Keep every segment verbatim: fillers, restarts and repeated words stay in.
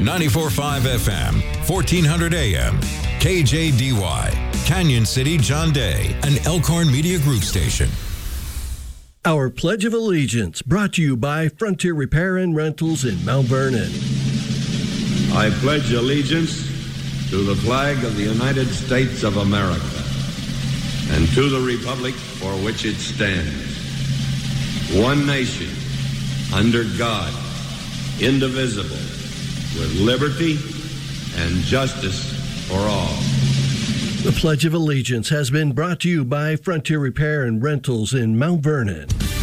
ninety-four point five F M, fourteen hundred A M, K J D Y, Canyon City, John Day, an Elkhorn Media Group station. Our Pledge of Allegiance, brought to you by Frontier Repair and Rentals in Mount Vernon. I pledge allegiance to the flag of the United States of America and to the republic for which it stands, one nation, under God, indivisible, with liberty and justice for all. The Pledge of Allegiance has been brought to you by Frontier Repair and Rentals in Mount Vernon.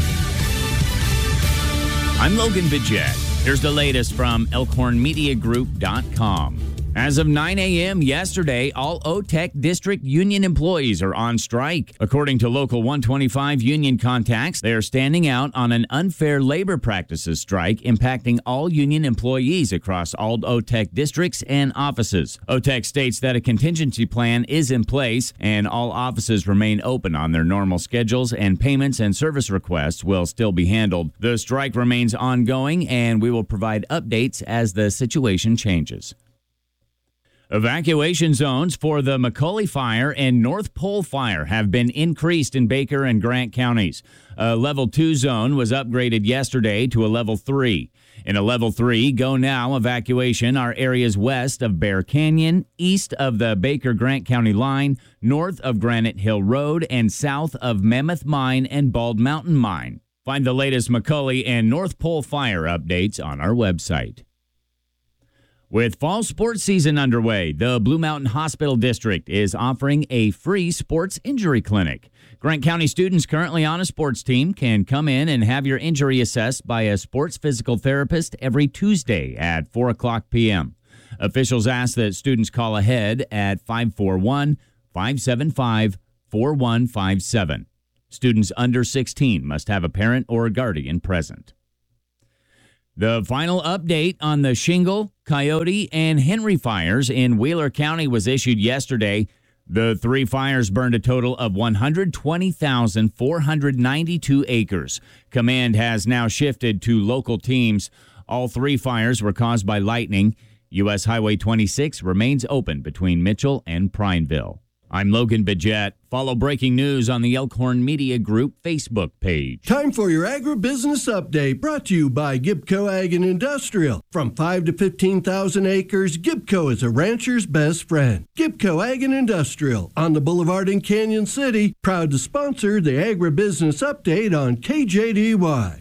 I'm Logan Bidget. Here's the latest from Elkhorn Media Group dot com. As of nine a.m. yesterday, all O T E C district union employees are on strike. According to Local one twenty-five union contacts, they are standing out on an unfair labor practices strike impacting all union employees across all O T E C districts and offices. O T E C states that a contingency plan is in place and all offices remain open on their normal schedules, and payments and service requests will still be handled. The strike remains ongoing and we will provide updates as the situation changes. Evacuation zones for the McCully Fire and North Pole Fire have been increased in Baker and Grant counties. A level two zone was upgraded yesterday to a level three. In a level three, go now evacuation are areas west of Bear Canyon, east of the Baker-Grant County line, north of Granite Hill Road, and south of Mammoth Mine and Bald Mountain Mine. Find the latest McCully and North Pole Fire updates on our website. With fall sports season underway, the Blue Mountain Hospital District is offering a free sports injury clinic. Grant County students currently on a sports team can come in and have your injury assessed by a sports physical therapist every Tuesday at four o'clock p.m. Officials ask that students call ahead at five four one, five seven five, four one five seven. Students under sixteen must have a parent or a guardian present. The final update on the Shingle, Coyote, and Henry fires in Wheeler County was issued yesterday. The three fires burned a total of one hundred twenty thousand four hundred ninety-two acres. Command has now shifted to local teams. All three fires were caused by lightning. U S Highway twenty-six remains open between Mitchell and Prineville. I'm Logan Bidget. Follow breaking news on the Elkhorn Media Group Facebook page. Time for your agribusiness update, brought to you by Gibco Ag and Industrial. From five to fifteen thousand acres, Gibco is a rancher's best friend. Gibco Ag and Industrial on the Boulevard in Canyon City, proud to sponsor the agribusiness update on K J D Y.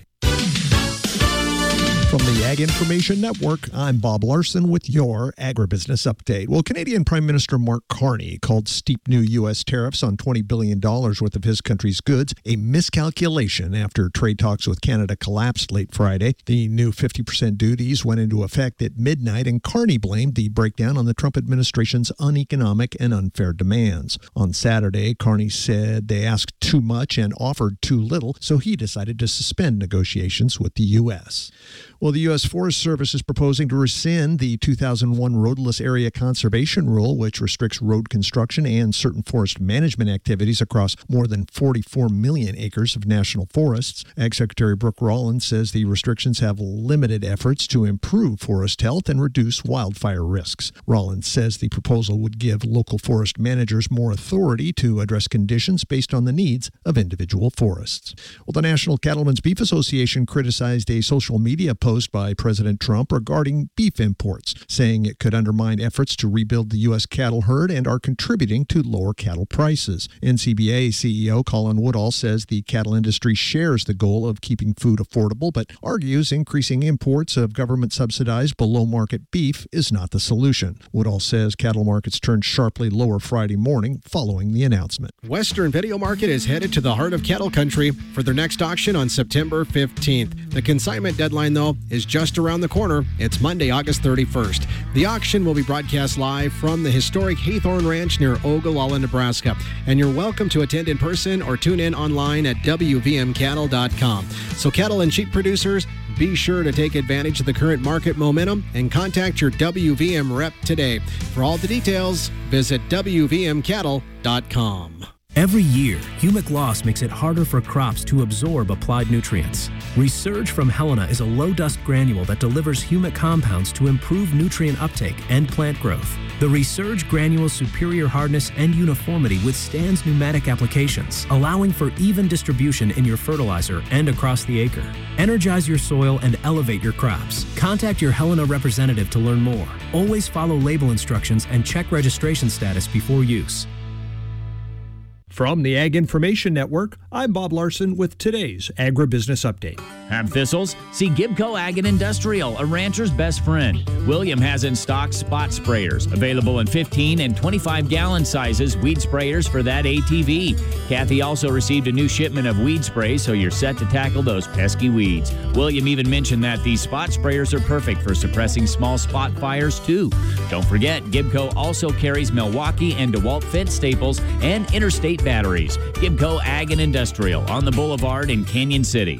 From the Ag Information Network, I'm Bob Larson with your Agribusiness Update. Well, Canadian Prime Minister Mark Carney called steep new U S tariffs on twenty billion dollars worth of his country's goods a miscalculation after trade talks with Canada collapsed late Friday. The new fifty percent duties went into effect at midnight, and Carney blamed the breakdown on the Trump administration's uneconomic and unfair demands. On Saturday, Carney said they asked too much and offered too little, so he decided to suspend negotiations with the U S. Well, the U S Forest Service is proposing to rescind the two thousand one Roadless Area Conservation Rule, which restricts road construction and certain forest management activities across more than forty-four million acres of national forests. Ag Secretary Brooke Rollins says the restrictions have limited efforts to improve forest health and reduce wildfire risks. Rollins says the proposal would give local forest managers more authority to address conditions based on the needs of individual forests. Well, the National Cattlemen's Beef Association criticized a social media post by President Trump regarding beef imports, saying it could undermine efforts to rebuild the U S cattle herd and are contributing to lower cattle prices. N C B A C E O Colin Woodall says the cattle industry shares the goal of keeping food affordable, but argues increasing imports of government-subsidized below-market beef is not the solution. Woodall says cattle markets turned sharply lower Friday morning following the announcement. Western Video Market is headed to the heart of cattle country for their next auction on September fifteenth. The consignment deadline, though, is just around the corner. It's Monday, August thirty-first. The auction will be broadcast live from the historic Haythorn Ranch near Ogallala, Nebraska. And you're welcome to attend in person or tune in online at W V M cattle dot com. So cattle and sheep producers, be sure to take advantage of the current market momentum and contact your W V M rep today. For all the details, visit W V M cattle dot com. Every year, humic loss makes it harder for crops to absorb applied nutrients. Resurge from Helena is a low-dust granule that delivers humic compounds to improve nutrient uptake and plant growth. The Resurge granule's superior hardness and uniformity withstands pneumatic applications, allowing for even distribution in your fertilizer and across the acre. Energize your soil and elevate your crops. Contact your Helena representative to learn more. Always follow label instructions and check registration status before use. From the Ag Information Network, I'm Bob Larson with today's Agribusiness Update. Have thistles? See Gibco Ag and Industrial, a rancher's best friend. William has in stock spot sprayers, available in fifteen and twenty-five gallon sizes, weed sprayers for that A T V. Kathy also received a new shipment of weed sprays, so you're set to tackle those pesky weeds. William even mentioned that these spot sprayers are perfect for suppressing small spot fires, too. Don't forget, Gibco also carries Milwaukee and DeWalt fence staples and interstate batteries. Gibco Ag and Industrial on the Boulevard in Canyon City.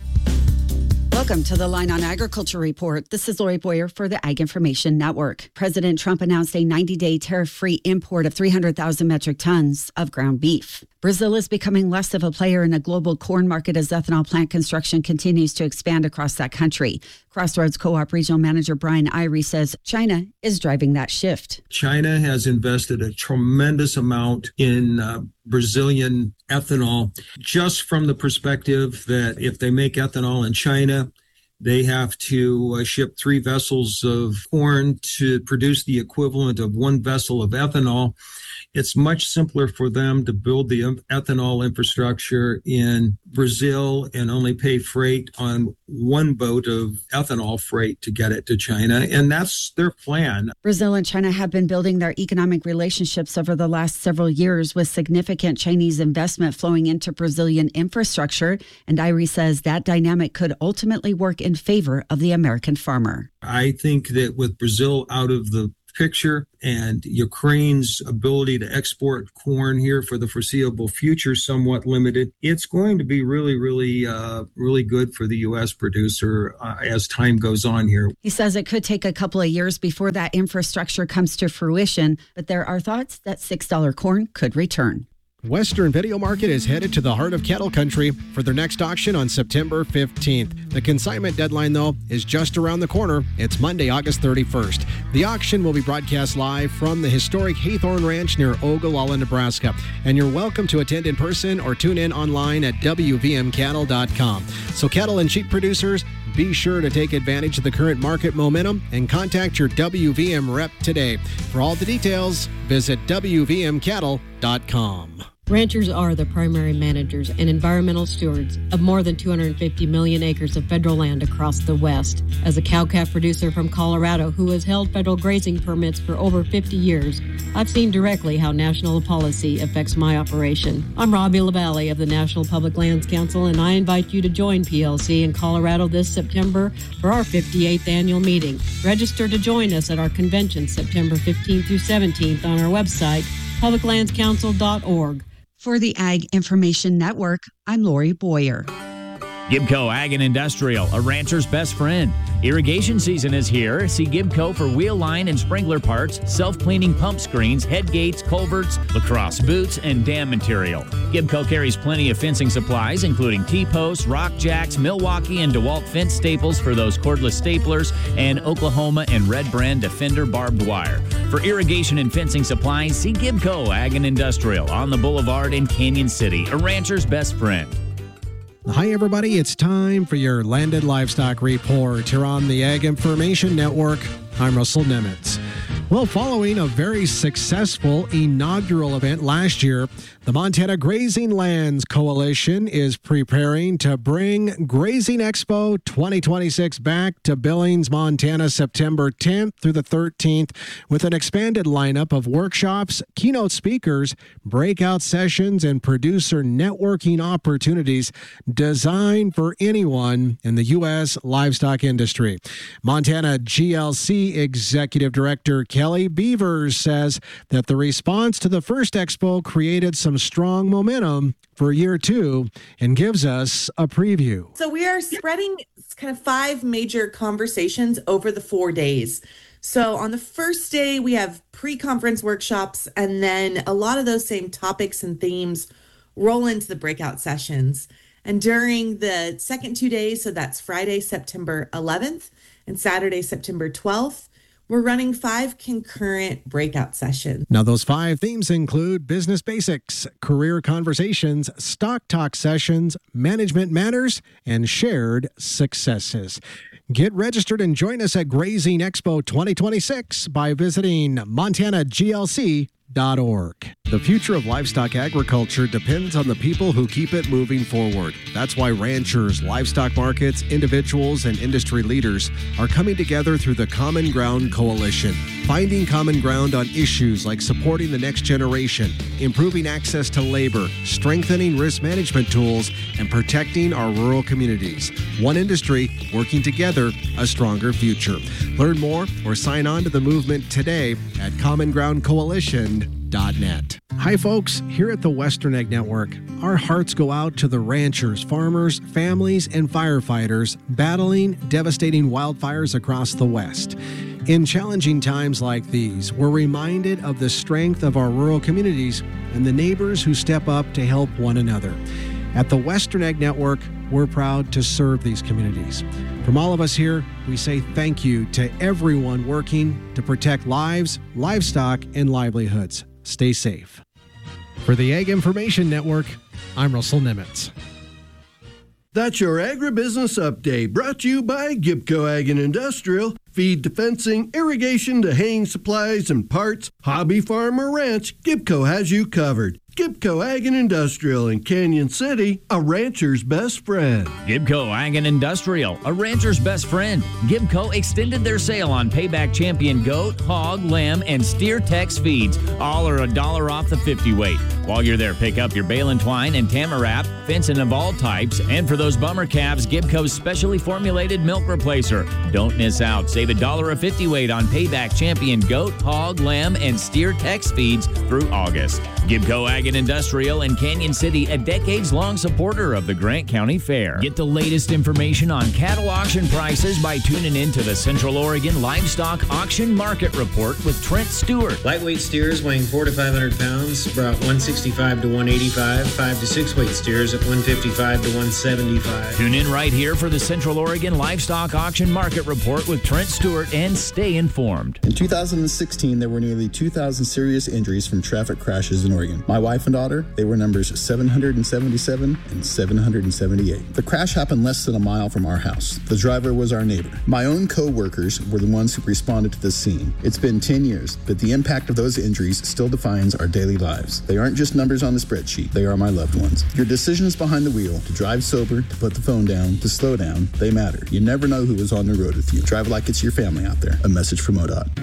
Welcome to the Line on Agriculture Report. This is Lori Boyer for the Ag Information Network. President Trump announced a ninety-day tariff-free import of three hundred thousand metric tons of ground beef. Brazil is becoming less of a player in the global corn market as ethanol plant construction continues to expand across that country. Crossroads Co-op Regional Manager Brian Irie says China is driving that shift. China has invested a tremendous amount in uh, Brazilian ethanol, just from the perspective that if they make ethanol in China, they have to uh, ship three vessels of corn to produce the equivalent of one vessel of ethanol. It's much simpler for them to build the ethanol infrastructure in Brazil and only pay freight on one boat of ethanol freight to get it to China. And that's their plan. Brazil and China have been building their economic relationships over the last several years with significant Chinese investment flowing into Brazilian infrastructure. And Irie says that dynamic could ultimately work in favor of the American farmer. I think that with Brazil out of the picture and Ukraine's ability to export corn here for the foreseeable future somewhat limited, it's going to be really, really, uh, really good for the U S producer uh, as time goes on here. He says it could take a couple of years before that infrastructure comes to fruition, but there are thoughts that six dollars corn could return. Western Video Market is headed to the heart of cattle country for their next auction on September fifteenth. The consignment deadline, though, is just around the corner. It's Monday, August thirty-first. The auction will be broadcast live from the historic Haythorne Ranch near Ogallala, Nebraska. And you're welcome to attend in person or tune in online at W V M cattle dot com. So cattle and sheep producers, be sure to take advantage of the current market momentum and contact your W V M rep today. For all the details, visit W V M cattle dot com. Ranchers are the primary managers and environmental stewards of more than two hundred fifty million acres of federal land across the West. As a cow-calf producer from Colorado who has held federal grazing permits for over fifty years, I've seen directly how national policy affects my operation. I'm Robbie LaValle of the National Public Lands Council, and I invite you to join P L C in Colorado this September for our fifty-eighth annual meeting. Register to join us at our convention September fifteenth through seventeenth on our website, public lands council dot org. For the Ag Information Network, I'm Lori Boyer. Gibco Ag and Industrial, a rancher's best friend. Irrigation season is here. See Gibco for wheel line and sprinkler parts, self-cleaning pump screens, head gates, culverts, lacrosse boots, and dam material. Gibco carries plenty of fencing supplies, including T-posts, rock jacks, Milwaukee and DeWalt fence staples for those cordless staplers, and Oklahoma and Red Brand Defender barbed wire. For irrigation and fencing supplies, see Gibco Ag and Industrial on the Boulevard in Canyon City, a rancher's best friend. Hi, everybody. It's time for your Landed Livestock Report here on the Ag Information Network. I'm Russell Nemitz. Well, following a very successful inaugural event last year, the Montana Grazing Lands Coalition is preparing to bring Grazing Expo twenty twenty-six back to Billings, Montana, September tenth through the thirteenth, with an expanded lineup of workshops, keynote speakers, breakout sessions, and producer networking opportunities designed for anyone in the U S livestock industry. Montana G L C Executive Director Kelly Beavers says that the response to the first expo created some strong momentum for year two and gives us a preview. So we are spreading kind of five major conversations over the four days. So on the first day, we have pre-conference workshops, and then a lot of those same topics and themes roll into the breakout sessions. And during the second two days, so that's Friday, September eleventh and Saturday, September twelfth, we're running five concurrent breakout sessions. Now, those five themes include business basics, career conversations, stock talk sessions, management matters, and shared successes. Get registered and join us at Grazing Expo twenty twenty-six by visiting montana g l c dot org. The future of livestock agriculture depends on the people who keep it moving forward. That's why ranchers, livestock markets, individuals, and industry leaders are coming together through the Common Ground Coalition, finding common ground on issues like supporting the next generation, improving access to labor, strengthening risk management tools, and protecting our rural communities. One industry working together, a stronger future. Learn more or sign on to the movement today at common ground coalition dot net. Hi folks, here at the Western Ag Network, our hearts go out to the ranchers, farmers, families, and firefighters battling devastating wildfires across the West. In challenging times like these, we're reminded of the strength of our rural communities and the neighbors who step up to help one another. At the Western Ag Network, we're proud to serve these communities. From all of us here, we say thank you to everyone working to protect lives, livestock, and livelihoods. Stay safe. For the Ag Information Network, I'm Russell Nimitz. That's your agribusiness update, brought to you by Gibco Ag and Industrial. Feed to fencing, irrigation to haying supplies and parts, hobby, farm, or ranch, Gibco has you covered. Gibco Ag and Industrial in Canyon City, a rancher's best friend. Gibco Ag and Industrial, a rancher's best friend. Gibco extended their sale on Payback Champion goat, hog, lamb, and steer Tex feeds. All are a dollar off the fifty weight. While you're there, pick up your bale and twine and Tamarap, fencing of all types. And for those bummer calves, Gibco's specially formulated milk replacer. Don't miss out. Save a dollar a fifty weight on Payback Champion goat, hog, lamb, and steer Tex feeds through August. Gibco Ag and Industrial in Canyon City, a decades-long supporter of the Grant County Fair. Get the latest information on cattle auction prices by tuning in to the Central Oregon Livestock Auction Market Report with Trent Stewart. Lightweight steers weighing four to five hundred pounds brought one sixty-five to one eighty-five. Five to six weight steers at one fifty-five to one seventy-five. Tune in right here for the Central Oregon Livestock Auction Market Report with Trent Stewart and stay informed. In two thousand sixteen, there were nearly two thousand serious injuries from traffic crashes in Oregon. My wife and daughter, they were numbers seven hundred seventy-seven and seven hundred seventy-eight. The crash happened less than a mile from our house. The driver was our neighbor. My own co-workers were the ones who responded to the scene. It's been ten years, but the impact of those injuries still defines our daily lives. They aren't just numbers on the spreadsheet. They are my loved ones. Your decisions behind the wheel, to drive sober, to put the phone down, to slow down, they matter. You never know who is on the road with you. Drive like it's your family out there. A message from O D O T.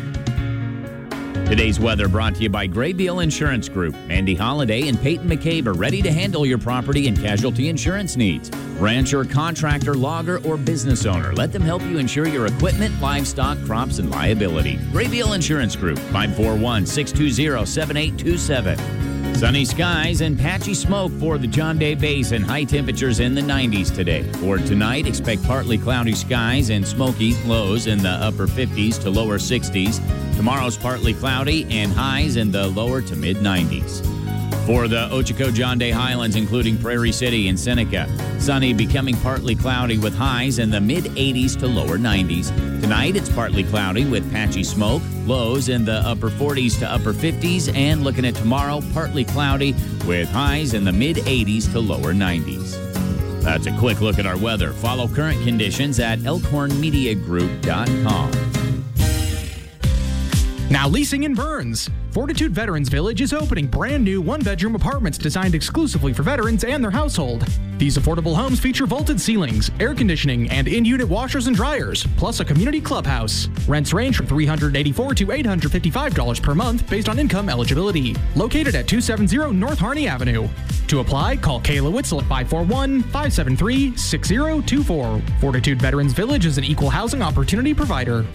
Today's weather brought to you by Graybeal Insurance Group. Mandy Holiday and Peyton McCabe are ready to handle your property and casualty insurance needs. Rancher, contractor, logger, or business owner, let them help you insure your equipment, livestock, crops, and liability. Graybeal Insurance Group, five four one, six two zero, seven eight two seven. Sunny skies and patchy smoke for the John Day Basin. High temperatures in the nineties today. For tonight, expect partly cloudy skies and smoky, lows in the upper fifties to lower sixties. Tomorrow's partly cloudy and highs in the lower to mid nineties. For the Ochoco John Day Highlands, including Prairie City and Seneca, sunny becoming partly cloudy with highs in the mid eighties to lower nineties. Tonight, it's partly cloudy with patchy smoke, lows in the upper forties to upper fifties, and looking at tomorrow, partly cloudy with highs in the mid eighties to lower nineties. That's a quick look at our weather. Follow current conditions at elkhorn media group dot com. Now leasing in Burns. Fortitude Veterans Village is opening brand new one-bedroom apartments designed exclusively for veterans and their household. These affordable homes feature vaulted ceilings, air conditioning, and in-unit washers and dryers, plus a community clubhouse. Rents range from three hundred eighty-four dollars to eight hundred fifty-five dollars per month based on income eligibility. Located at two seventy North Harney Avenue. To apply, call Kayla Witzel at five four one, five seven three, six zero two four. Fortitude Veterans Village is an equal housing opportunity provider.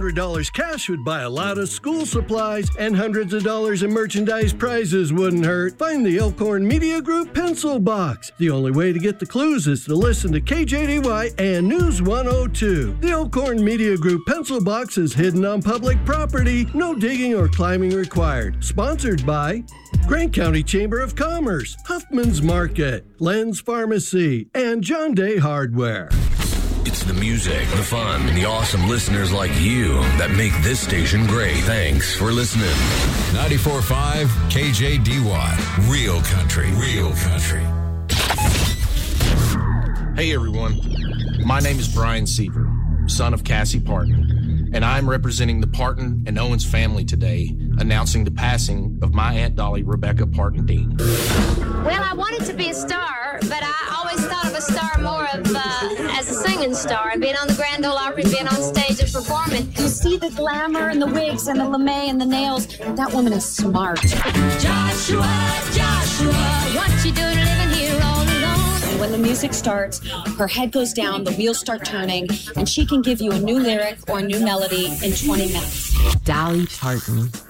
hundred dollars cash would buy a lot of school supplies, and hundreds of dollars in merchandise prizes wouldn't hurt. Find the Elkhorn Media Group Pencil Box. The only way to get the clues is to listen to K J D Y and News one oh two. The Elkhorn Media Group Pencil Box is hidden on public property. No digging or climbing required. Sponsored by Grant County Chamber of Commerce, Huffman's Market, Len's Pharmacy, and John Day Hardware. It's the music, the fun, and the awesome listeners like you that make this station great. Thanks for listening. ninety-four point five K J D Y. Real country. Real country. Hey, everyone. My name is Brian Seaver, son of Cassie Parton, and I'm representing the Parton and Owens family today, announcing the passing of my Aunt Dolly, Rebecca Parton Dean. Well, I wanted to be a star, but I always thought of a star more of uh, as a singing star, and being on the Grand Ole Opry, being on stage and performing. You see the glamour and the wigs and the lame and the nails. That woman is smart. Joshua, Joshua, what you doing living here all alone? And when the music starts, her head goes down, the wheels start turning, and she can give you a new lyric or a new melody in twenty minutes. Dolly Parton.